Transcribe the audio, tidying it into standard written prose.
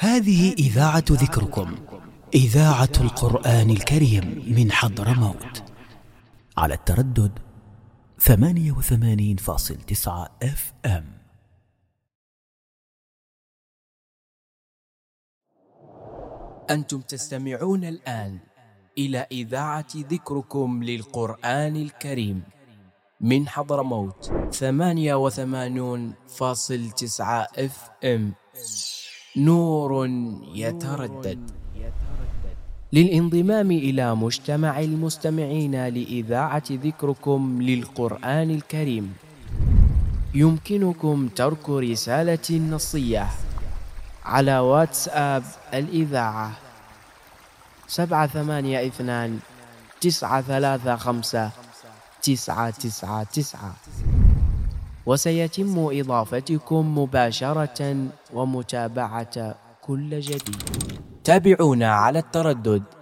هذه إذاعة ذكركم، إذاعة القرآن الكريم من حضرموت، على التردد 88.9 FM. أنتم تستمعون الآن إلى إذاعة ذكركم للقرآن الكريم من حضرموت 88.9 FM. نور يتردد. للانضمام إلى مجتمع المستمعين لإذاعة ذكركم للقرآن الكريم يمكنكم ترك رسالة نصية على واتساب الإذاعة 782-935-999، وسيتم إضافتكم مباشرة ومتابعة كل جديد. تابعونا على التردد